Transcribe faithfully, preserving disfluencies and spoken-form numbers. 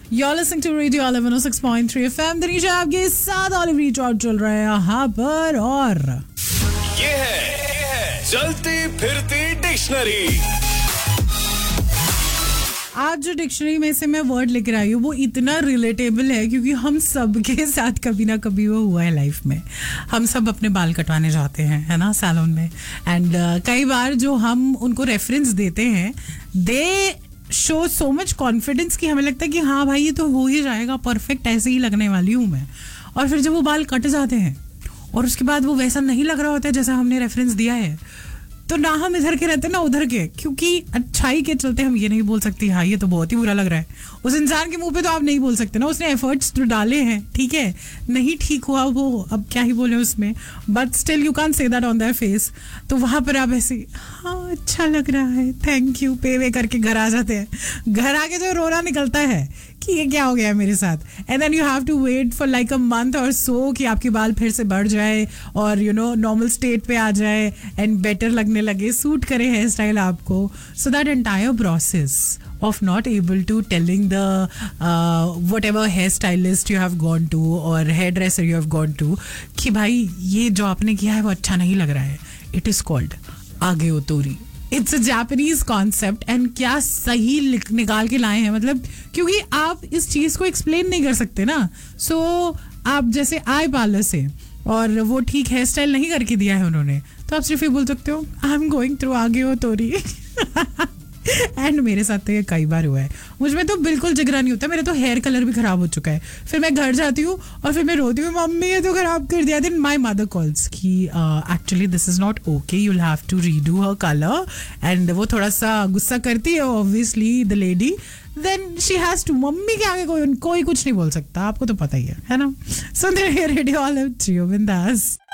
You're listening to Radio eleven oh six point three F M. Danisha आपके साथ olive रीचॉर्ड चल रहा है यहाँ पर और ये है, ये है चलती फिरती डिक्शनरी। आज जो डिक्शनरी में से मैं वर्ड लेकर आई हूँ वो इतना रिलेटेबल है क्योंकि हम सब के साथ कभी ना कभी वो हुआ है लाइफ में। हम सब अपने बाल कटवाने जाते हैं, है ना, सैलून में। एंड uh, कई बार जो हम उनको रेफरेंस देते हैं, दे शो सो मच कॉन्फिडेंस कि हमें लगता है कि हाँ भाई ये तो हो ही जाएगा, परफेक्ट ऐसे ही लगने वाली हूँ मैं। और फिर जब वो बाल कट जाते हैं और उसके बाद वो वैसा नहीं लग रहा होता है जैसा हमने रेफरेंस दिया है, तो ना हम इधर के रहते ना उधर के, क्योंकि अच्छाई के चलते हम ये नहीं बोल सकते हाँ ये तो बहुत ही बुरा लग रहा है। उस इंसान के मुंह पे तो आप नहीं बोल सकते ना, उसने एफर्ट्स तो डाले हैं, ठीक है, नहीं ठीक हुआ वो, अब क्या ही बोले उसमें, but still you can say that on their face. तो वहां पर आप ऐसे हाँ अच्छा लग रहा है, थैंक यू, पे वे करके घर आ जाते हैं। घर आके जो रोना निकलता है कि ये क्या हो गया मेरे साथ, and then you have to wait for like a month और सो कि आपके बाल फिर से बढ़ जाए और यू नो नॉर्मल स्टेट पे आ जाए एंड बेटर लगने लगे, सूट करे हेयर स्टाइल आपको। So that entire process of not able to telling the uh, whatever hairstylist you have gone to or hairdresser you have gone to कि भाई ये जो आपने किया है वो अच्छा नहीं लग रहा है, it is called आगे ओतोरी। It's a Japanese concept and क्या सही निकाल के लाए हैं, मतलब क्योंकि आप इस चीज को एक्सप्लेन नहीं कर सकते ना। सो so, आप जैसे आए पार्लर से और वो ठीक हेयर स्टाइल नहीं करके दिया है उन्होंने, तो आप सिर्फ ये बोल सकते हो आई एम गोइंग थ्रू आगे ओतोरी। एंड मेरे साथ तो ये कई बार हुआ है, मुझ में तो बिल्कुल जिगरा नहीं होता, मेरा तो हेयर कलर भी खराब हो चुका है। फिर मैं घर जाती हूँ और फिर मैं रोती हूँ मम्मी ये तो खराब कर दिया। देन माई मदर कॉल्स कि actually this is not okay, you will have to redo her colour. And वो थोड़ा सा गुस्सा करती है obviously the lady, then she has to, mummy के आगे कोई कोई कुछ नहीं बोल सकता, आपको तो पता ही है है ना। सुन रहे रेडियो ऑलिव, जियो बिंदास।